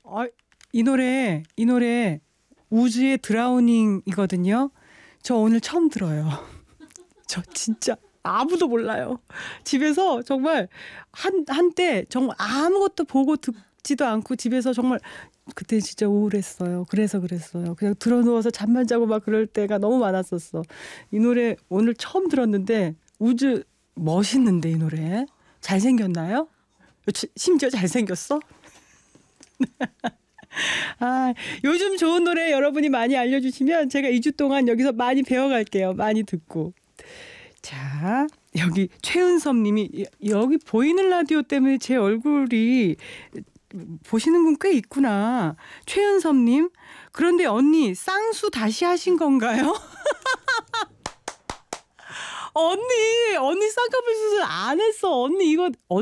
이 노래 우즈의 드라우닝이거든요. 저 오늘 처음 들어요. 저 진짜 아무도 몰라요. 집에서 정말 한때 정말 아무것도 보고 듣지도 않고 집에서 정말 그때 진짜 우울했어요. 그래서 그랬어요. 그냥 들어누워서 잠만 자고 막 그럴 때가 너무 많았었어. 이 노래 오늘 처음 들었는데 우즈 멋있는데 이 노래. 잘생겼나요? 심지어 잘생겼어? 요즘 좋은 노래 여러분이 많이 알려주시면 제가 2주 동안 여기서 많이 배워갈게요. 많이 듣고. 자, 여기 최은섭 님이 여기 보이는 라디오 때문에 제 얼굴이 보시는 분 꽤 있구나. 최은섭 님, 그런데 언니 쌍수 다시 하신 건가요? 언니 쌍꺼풀 수술 안 했어. 언니 이거